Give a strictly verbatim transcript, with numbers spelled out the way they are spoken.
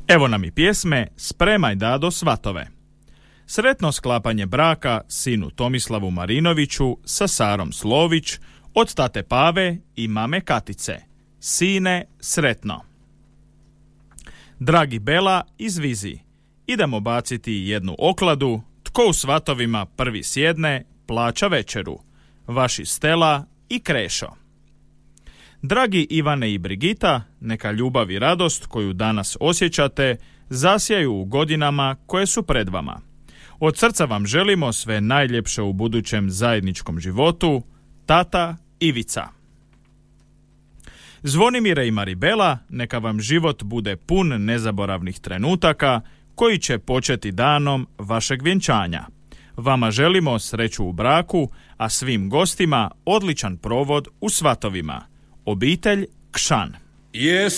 Evo nam i pjesme Spremaj dado svatove. Sretno sklapanje braka sinu Tomislavu Marinoviću sa Sarom Slović od tate Pave i mame Katice. Sine, sretno. Dragi Bela iz Vizi, idemo baciti jednu okladu, tko u svatovima prvi sjedne, plaća večeru. Vaši Stela i Krešo. Dragi Ivane i Brigita, neka ljubav i radost koju danas osjećate zasjaju u godinama koje su pred vama. Od srca vam želimo sve najljepše u budućem zajedničkom životu. Tata Ivica. Zvonimire i Maribela, neka vam život bude pun nezaboravnih trenutaka koji će početi danom vašeg vjenčanja. Vama želimo sreću u braku, a svim gostima odličan provod u svatovima. Obitelj Kšan. Yes.